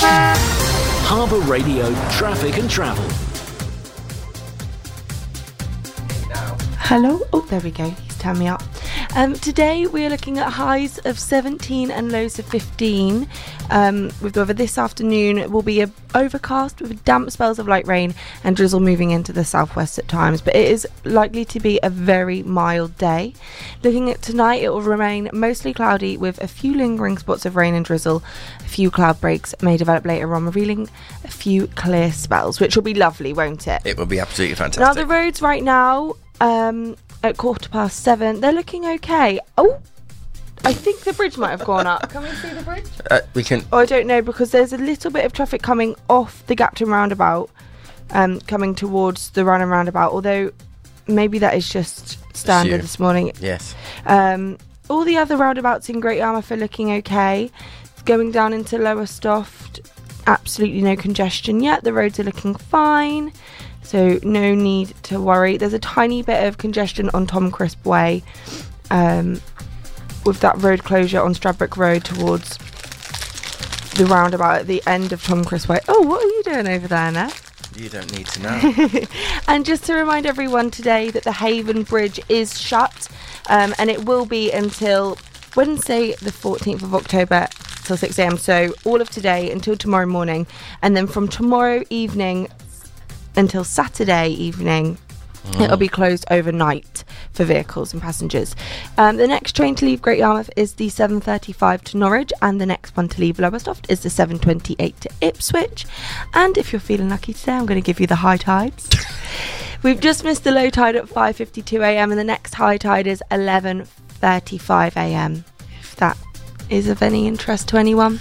Harbour Radio Traffic and Travel. Hello. Oh, there we go. He's turned me up. Today we are looking at highs of 17 and lows of 15. With the weather this afternoon, it will be overcast with damp spells of light rain and drizzle moving into the southwest at times, but it is likely to be a very mild day. Looking at tonight, it will remain mostly cloudy with a few lingering spots of rain and drizzle. A few cloud breaks may develop later on, revealing a few clear spells, which will be lovely, won't it? It will be absolutely fantastic. Now the roads right now, at 7:15, they're looking okay. Oh, I think the bridge might have gone up. Can we see the bridge? We can. Oh, I don't know, because there's a little bit of traffic coming off the Gapton roundabout, coming towards the Runham roundabout, although maybe that is just standard this morning. Yes. All the other roundabouts in Great Yarmouth are looking okay. Going down into Lowestoft, absolutely no congestion yet. The roads are looking fine, so no need to worry. There's a tiny bit of congestion on Tom Crisp Way, with that road closure on Stradbroke Road towards the roundabout at the end of Tom Crisp Way. Oh, what are you doing over there, Nev? You don't need to know. And just to remind everyone today that the Haven Bridge is shut, and it will be until Wednesday the 14th of October till 6 a.m. So all of today until tomorrow morning, and then from tomorrow evening until Saturday evening, it'll be closed overnight for vehicles and passengers. The next train to leave Great Yarmouth is the 7:35 to Norwich, and the next one to leave Lowestoft is the 7:28 to Ipswich. And if you're feeling lucky today, I'm going to give you the high tides. We've just missed the low tide at 5:52 a.m. and the next high tide is 11:35 a.m. if that is of any interest to anyone.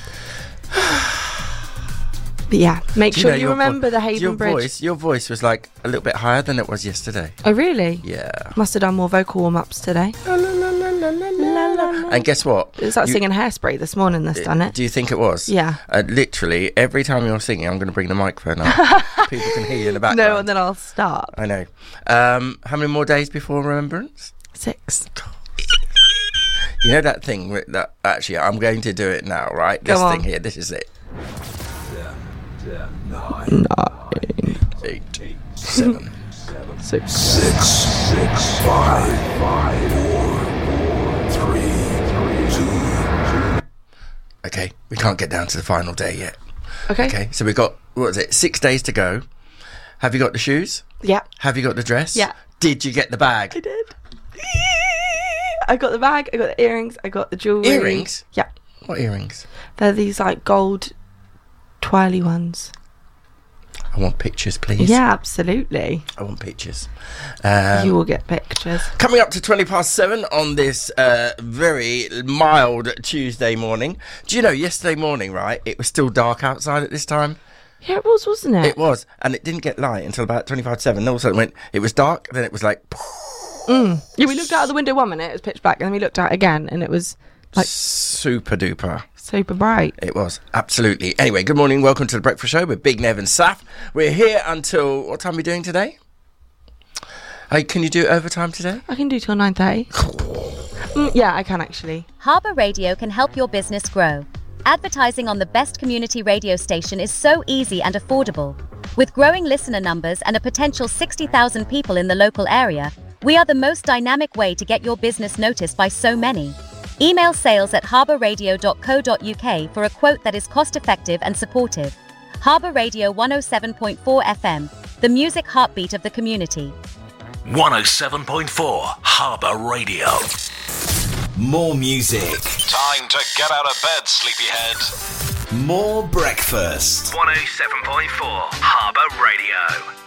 But yeah, make sure you remember the Haven Bridge. Your voice was like a little bit higher than it was yesterday. Oh, really? Yeah. Must have done more vocal warm-ups today. And guess what? It was like singing Hairspray this morning that's done it. Do you think it was? Yeah. Literally, every time you're singing, I'm going to bring the microphone up. People can hear you in the background. No, and then I'll stop. I know. How many more days before Remembrance? 6. You know that thing that actually I'm going to do it now, right? This thing here, this is it. 9, 8, 7, 6, 5, 4, 3, 2. Okay, we can't get down to the final day yet. Okay, so we've got, what is it, 6 days to go. Have you got the shoes? Yeah. Have you got the dress? Yeah. Did you get the bag? I did. I got the bag, I got the earrings, I got the jewellery. Earrings? Yeah. What earrings? They're these like gold twirly ones. I want pictures, please. Yeah, absolutely. I want pictures. You will get pictures. Coming up to 7:20 on this very mild Tuesday morning. Do you know, yesterday morning, right, it was still dark outside at this time? Yeah, it was, wasn't it? It was, and it didn't get light until about 7:25. All of a sudden it was dark, then it was like... Yeah, we looked out of the window 1 minute, it was pitch black, and then we looked out again, and it was like... super duper. Super bright. It was, absolutely. Anyway, good morning, welcome to The Breakfast Show with Big Nev and Saf. We're here until... What time are we doing today? Hey, can you do overtime today? I can do till 9:30. Yeah, I can actually. Harbour Radio can help your business grow. Advertising on the best community radio station is so easy and affordable. With growing listener numbers and a potential 60,000 people in the local area, we are the most dynamic way to get your business noticed by so many. Email sales@harbourradio.co.uk for a quote that is cost-effective and supportive. Harbour Radio 107.4 FM, the music heartbeat of the community. 107.4 Harbour Radio. More music. Time to get out of bed, sleepyhead. More breakfast. 107.4 Harbour Radio.